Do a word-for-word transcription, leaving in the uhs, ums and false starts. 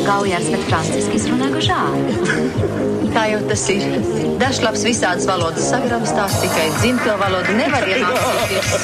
Gaujārs, bet franciski izrunā Gažā. Tā jau tas ir. Dažs labs visādas valodas sagramstās, tikai dzimto valodu nevar iemācīties.